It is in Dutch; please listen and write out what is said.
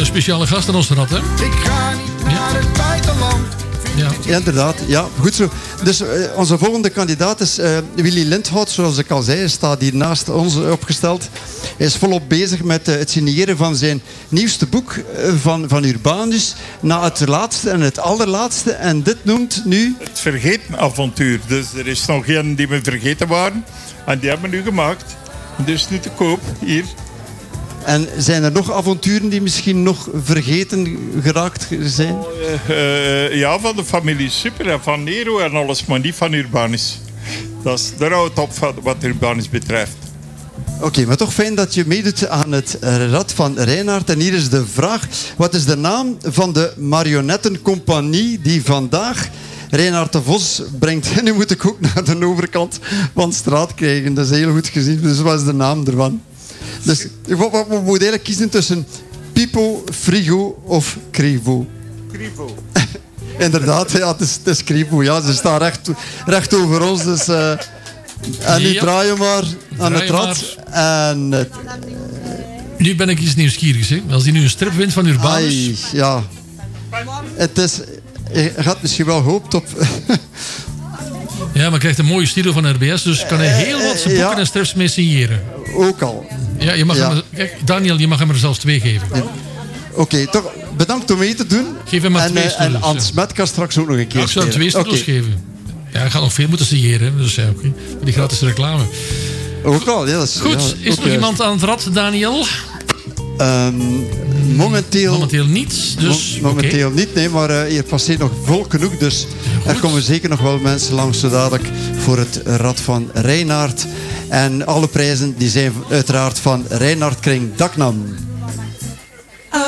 speciale gast aan ons rad, hè? Ik ga niet naar het buitenland. Ja. Inderdaad, ja, goed zo. Dus onze volgende kandidaat is Willy Lindhout, zoals ik al zei, staat hier naast ons opgesteld. Hij is volop bezig met het signeren van zijn nieuwste boek van Urbanus, na het laatste en het allerlaatste. En dit noemt nu... Het vergeten avontuur. Dus er is nog een die we vergeten waren. En die hebben we nu gemaakt. Dus nu te koop, hier. En zijn er nog avonturen die misschien nog vergeten geraakt zijn? Ja, van de familie Super en van Nero en alles, maar niet van Urbanus. Daar houdt het op wat Urbanus betreft. Oké, maar toch fijn dat je meedoet aan het Rad van Reinaert. En hier is de vraag. Wat is de naam van de marionettencompagnie die vandaag Reinaert de Vos brengt? En nu moet ik ook naar de overkant van de straat krijgen. Dat is heel goed gezien. Dus wat is de naam ervan? Dus we moeten eigenlijk kiezen tussen Pipo, Frigo of Crivo. Crivo. Inderdaad, ja, het is Crivo. Ja, ze staan recht over ons. Dus, en nu draaien we maar aan het rad. En, nu ben ik iets nieuwsgierigs. Hè? Als hij nu een strip wint van Urbanus... ai, ja. Het is... Je gaat misschien wel gehoopt op... Ja, maar hij krijgt een mooie stilo van RBS, dus kan hij heel wat zijn boeken en strips mee signeren. Ook al. Ja, je mag hem, kijk, Daniel, je mag hem er zelfs 2 geven. Oké, toch bedankt om mee te doen. Geef hem maar 2 stoelen. En Ans Smet kan straks ook nog een keer ik zou hem 2 stoelen geven. Ja, hij gaat nog veel moeten signeren, dus ja, oké. Die gratis reclame. Ook al, ja. Dat is, goed, is er nog iemand aan het rad, Daniel? Momenteel niet. Dus, momenteel niet, nee, maar hier passeert nog volk genoeg. Dus er komen zeker nog wel mensen langs zo dadelijk voor het Rad van Reinaert. En alle prijzen die zijn uiteraard van Reinaert Kring Daknam.